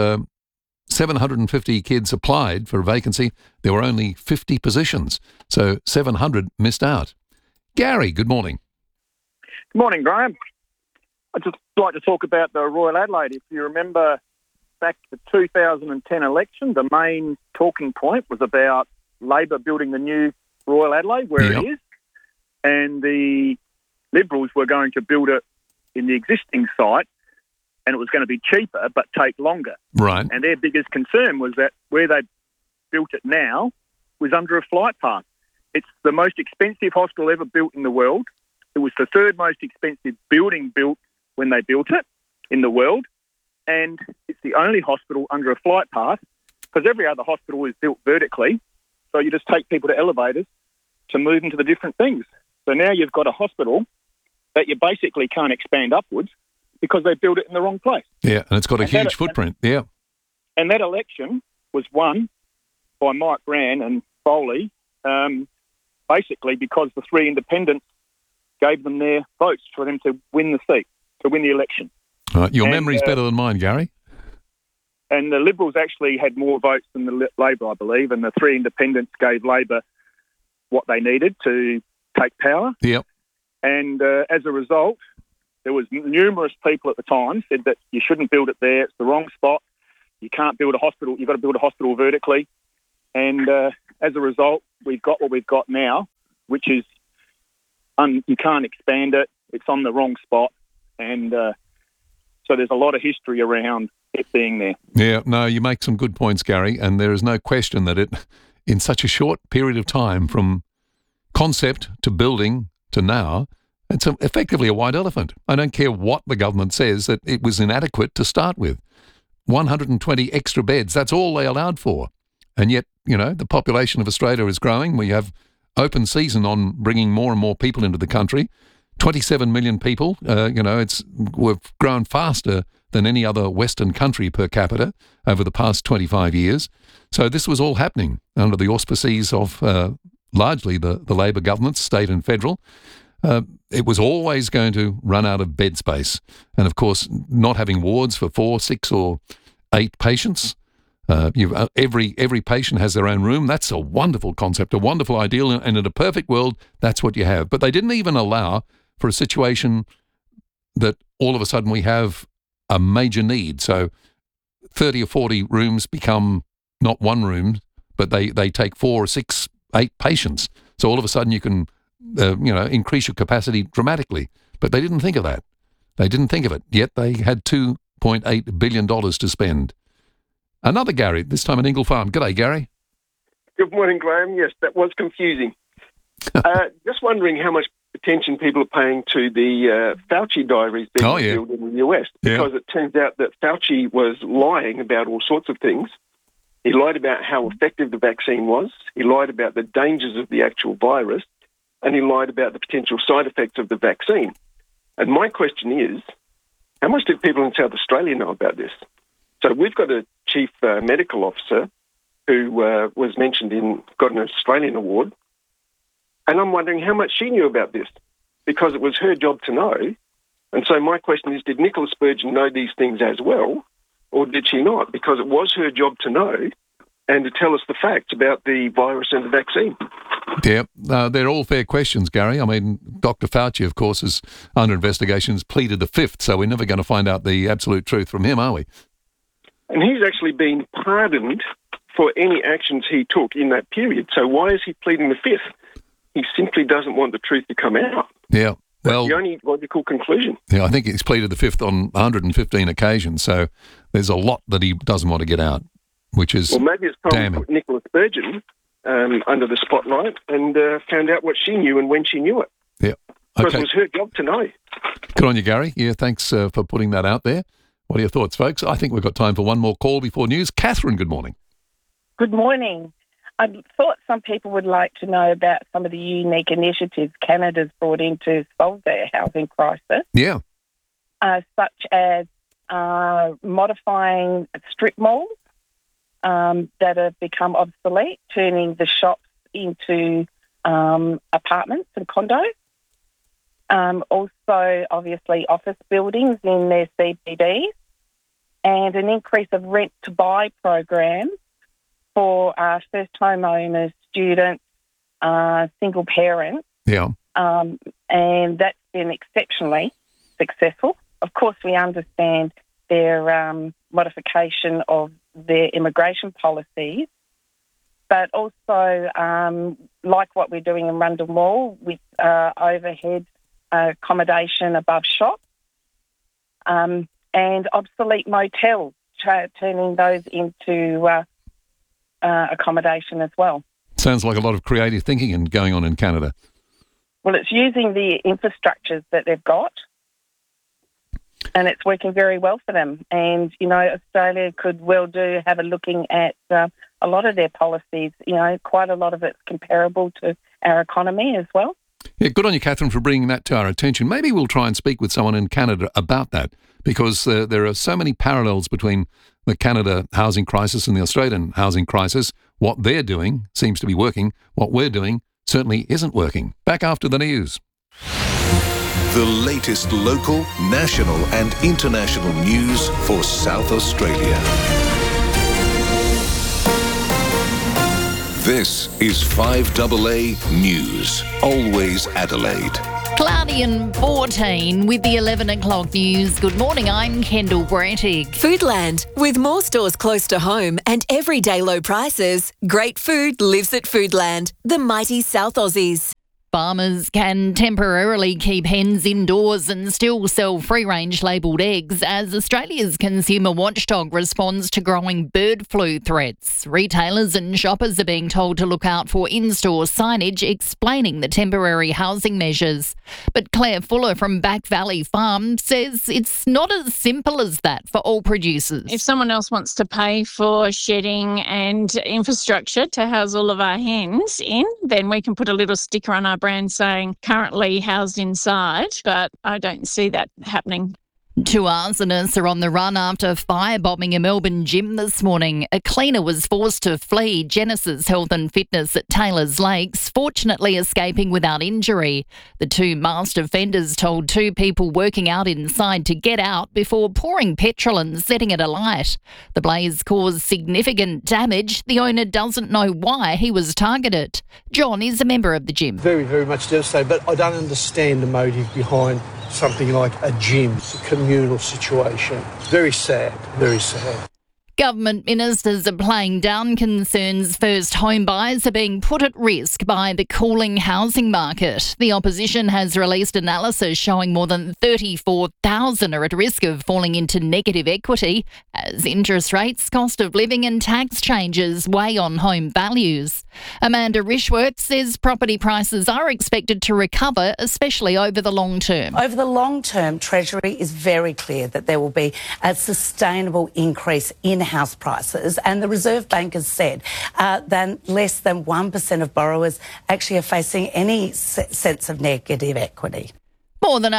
750 kids applied for a vacancy. There were only 50 positions, so 700 missed out. Gary, good morning.
Good morning, Graham. I'd just like to talk about the Royal Adelaide. If you remember back to the 2010 election, the main talking point was about Labor building the new Royal Adelaide where it is, and the Liberals were going to build it in the existing site, and it was going to be cheaper but take longer.
Right.
And their biggest concern was that where they built it now was under a flight path. It's the most expensive hospital ever built in the world. It was the third most expensive building built when they built it in the world, and it's the only hospital under a flight path, because every other hospital is built vertically, so you just take people to elevators to move into the different things. So now you've got a hospital that you basically can't expand upwards because they built it in the wrong place.
Yeah, and it's got a huge footprint, yeah.
And that election was won by Mike Rann and Foley, basically because the three independents gave them their votes for them to win the seat, to win the election.
Your memory's better than mine, Gary.
And the Liberals actually had more votes than the Labor, I believe, and the three independents gave Labor what they needed to take power.
Yep.
And as a result, there was numerous people at the time said that you shouldn't build it there. It's the wrong spot. You can't build a hospital. You've got to build a hospital vertically. And as a result, we've got what we've got now, which is you can't expand it. It's on the wrong spot. And so there's a lot of history around it being there.
Yeah, no, you make some good points, Gary, and there is no question that it, in such a short period of time, from concept to building to now, it's effectively a white elephant. I don't care what the government says, that it was inadequate to start with. 120 extra beds, that's all they allowed for. And yet, you know, the population of Australia is growing. We have open season on bringing more and more people into the country. 27 million people, we've grown faster than any other Western country per capita over the past 25 years. So this was all happening under the auspices of largely the Labor governments, state and federal. It was always going to run out of bed space. And of course, not having wards for 4, 6 or 8 patients, every patient has their own room. That's a wonderful concept, a wonderful ideal, and in a perfect world, that's what you have. But they didn't even allow for a situation that all of a sudden we have a major need. So 30 or 40 rooms become not one room, but they take 4 or 6, 8 patients. So all of a sudden you can, increase your capacity dramatically. But they didn't think of that. They didn't think of it. Yet they had $2.8 billion to spend. Another Gary, this time in Ingle Farm. G'day, Gary.
Good morning, Graham. Yes, that was confusing. Just wondering how much attention people are paying to the Fauci diaries being revealed in the US, because it turns out that Fauci was lying about all sorts of things. He lied about how effective the vaccine was. He lied about the dangers of the actual virus, and he lied about the potential side effects of the vaccine. And my question is, how much do people in South Australia know about this? So we've got a chief medical officer who was mentioned got an Australian award. And I'm wondering how much she knew about this, because it was her job to know. And so my question is, did Nicola Spurgeon know these things as well, or did she not? Because it was her job to know and to tell us the facts about the virus and the vaccine.
Yeah, they're all fair questions, Gary. I mean, Dr. Fauci, of course, is under investigations, pleaded the fifth, so we're never going to find out the absolute truth from him, are we?
And he's actually been pardoned for any actions he took in that period. So why is he pleading the fifth? He simply doesn't want the truth to come out.
Yeah, well,
that's the only logical conclusion.
Yeah, I think he's pleaded the fifth on 115 occasions, so there's a lot that he doesn't want to get out, which is damning.
Well, maybe it's time to put Nicola Spurgeon under the spotlight and found out what she knew and when she knew it.
Yeah, okay.
Because it was her job to know.
Good on you, Gary. Yeah, thanks for putting that out there. What are your thoughts, folks? I think we've got time for one more call before news. Catherine, good morning.
Good morning. I thought some people would like to know about some of the unique initiatives Canada's brought in to solve their housing crisis.
Yeah.
Such as modifying strip malls that have become obsolete, turning the shops into apartments and condos. Also, obviously, office buildings in their CBDs, and an increase of rent-to-buy programs for first homeowners, students, single parents.
Yeah.
And that's been exceptionally successful. Of course, we understand their modification of their immigration policies, but also like what we're doing in Rundle Mall with overhead accommodation above shops, and obsolete motels, turning those into accommodation as well.
Sounds like a lot of creative thinking and going on in Canada.
Well, it's using the infrastructures that they've got, and it's working very well for them. And, you know, Australia could well have a looking at a lot of their policies. You know, quite a lot of it's comparable to our economy as well.
Yeah, good on you, Catherine, for bringing that to our attention. Maybe we'll try and speak with someone in Canada about that, because there are so many parallels between the Canada housing crisis and the Australian housing crisis. What they're doing seems to be working. What we're doing certainly isn't working. Back after the news.
The latest local, national and international news for South Australia. This is 5AA News, always Adelaide.
Cloudy and 14 with the 11 o'clock news. Good morning, I'm Kendall Brantig.
Foodland. With more stores close to home and everyday low prices, great food lives at Foodland, the mighty South Aussies.
Farmers can temporarily keep hens indoors and still sell free-range labelled eggs as Australia's consumer watchdog responds to growing bird flu threats. Retailers and shoppers are being told to look out for in-store signage explaining the temporary housing measures. But Claire Fuller from Back Valley Farm says it's not as simple as that for all producers.
If someone else wants to pay for shedding and infrastructure to house all of our hens in, then we can put a little sticker on our brand saying currently housed inside, but I don't see that happening.
Two arsonists are on the run after firebombing a Melbourne gym this morning. A cleaner was forced to flee Genesis Health and Fitness at Taylors Lakes, fortunately escaping without injury. The two masked offenders told two people working out inside to get out before pouring petrol and setting it alight. The blaze caused significant damage. The owner doesn't know why he was targeted. John is a member of the gym.
Very, very much devastated, but I don't understand the motive behind something like a gym. It's a communal situation. Very sad, very sad.
Government ministers are playing down concerns first home buyers are being put at risk by the cooling housing market. The opposition has released analysis showing more than 34,000 are at risk of falling into negative equity as interest rates, cost of living and tax changes weigh on home values. Amanda Rishworth says property prices are expected to recover, especially over the long term.
Over the long term, Treasury is very clear that there will be a sustainable increase in house prices, and the Reserve Bank has said that less than 1% of borrowers actually are facing any sense of negative equity.
More than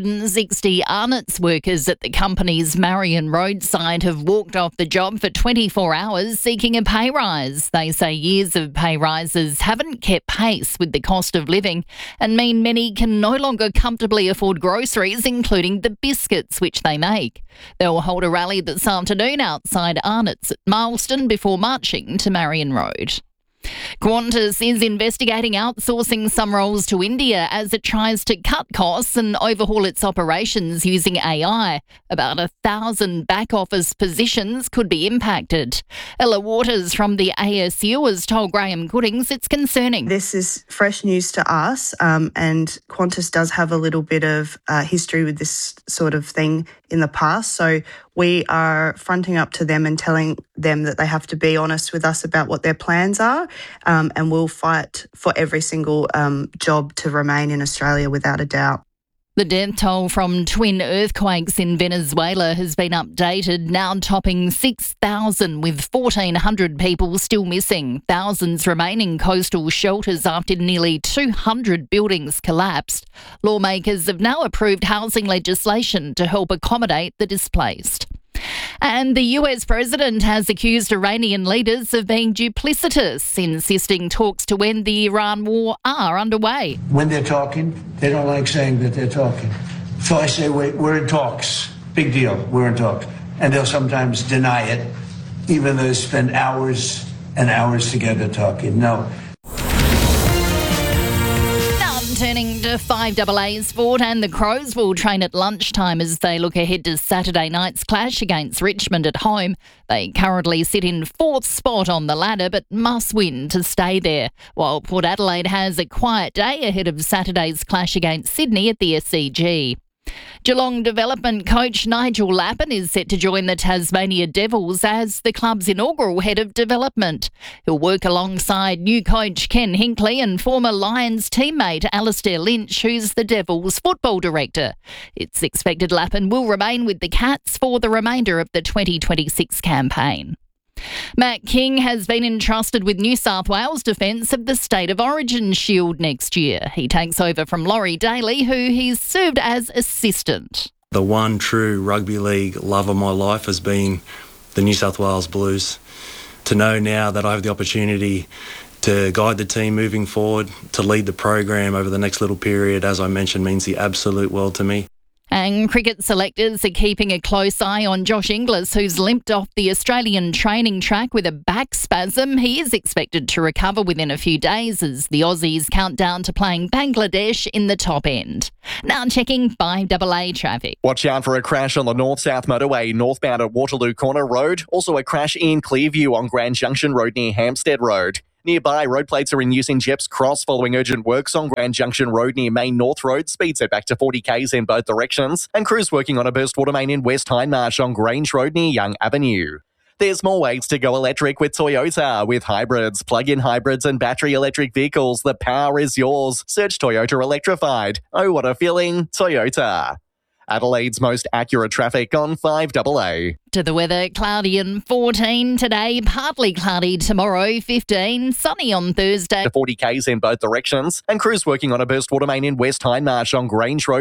160 Arnott's workers at the company's Marion Road site have walked off the job for 24 hours seeking a pay rise. They say years of pay rises haven't kept pace with the cost of living and mean many can no longer comfortably afford groceries, including the biscuits which they make. They'll hold a rally this afternoon outside Arnott's at Marsden before marching to Marion Road. Qantas is investigating outsourcing some roles to India as it tries to cut costs and overhaul its operations using AI. About 1,000 back-office positions could be impacted. Ella Waters from the ASU has told Graham Goodings it's concerning.
This is fresh news to us, and Qantas does have a little bit of history with this sort of thing in the past, so we are fronting up to them and telling them that they have to be honest with us about what their plans are, and we'll fight for every single job to remain in Australia without a doubt.
The death toll from twin earthquakes in Venezuela has been updated, now topping 6,000 with 1,400 people still missing. Thousands remain in coastal shelters after nearly 200 buildings collapsed. Lawmakers have now approved housing legislation to help accommodate the displaced. And the US president has accused Iranian leaders of being duplicitous, insisting talks to end the Iran war are underway.
When they're talking, they don't like saying that they're talking. So I say, wait, we're in talks. Big deal, we're in talks. And they'll sometimes deny it, even though they spend hours and hours together talking. No.
Turning to 5AA sport, and the Crows will train at lunchtime as they look ahead to Saturday night's clash against Richmond at home. They currently sit in 4th spot on the ladder but must win to stay there, while Port Adelaide has a quiet day ahead of Saturday's clash against Sydney at the SCG. Geelong development coach Nigel Lappin is set to join the Tasmania Devils as the club's inaugural head of development. He'll work alongside new coach Ken Hinkley and former Lions teammate Alistair Lynch, who's the Devils football director. It's expected Lappin will remain with the Cats for the remainder of the 2026 campaign. Matt King has been entrusted with New South Wales defence of the State of Origin Shield next year. He takes over from Laurie Daly, who he's served as assistant.
The one true rugby league love of my life has been the New South Wales Blues. To know now that I have the opportunity to guide the team moving forward, to lead the program over the next little period, as I mentioned, means the absolute world to me.
And cricket selectors are keeping a close eye on Josh Inglis, who's limped off the Australian training track with a back spasm. He is expected to recover within a few days as the Aussies count down to playing Bangladesh in the top end. Now checking 5AA traffic.
Watch out for a crash on the North-South Motorway, northbound at Waterloo Corner Road. Also a crash in Clearview on Grand Junction Road near Hampstead Road. Nearby, road plates are in use in Jeps Cross following urgent works on Grand Junction Road near Main North Road. Speed set back to 40 k's in both directions. And crews working on a burst water main in West Hindmarsh on Grange Road near Young Avenue. There's more ways to go electric with Toyota. With hybrids, plug-in hybrids and battery electric vehicles, the power is yours. Search Toyota Electrified. Oh, what a feeling. Toyota. Adelaide's most accurate traffic on 5AA.
To the weather, cloudy and 14 today, partly cloudy tomorrow, 15, sunny on Thursday.
40 k's in both directions. And crews working on a burst water main in West Hindmarsh on Grange Road.